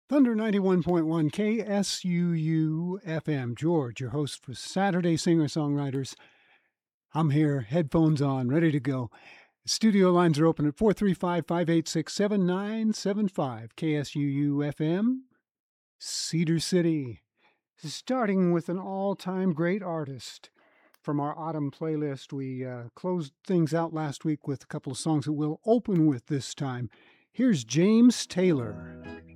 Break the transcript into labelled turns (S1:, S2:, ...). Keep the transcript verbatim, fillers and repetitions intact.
S1: Thunder ninety-one point one K S U U F M. George, your host for Saturday Singer-Songwriters. I'm here, headphones on, ready to go. Studio lines are open at four three five, five eight six, seven nine seven five. K S U U F M, Cedar City. Starting with an all-time great artist. From our autumn playlist, we uh, closed things out last week with a couple of songs that we'll open with this time. Here's James Taylor.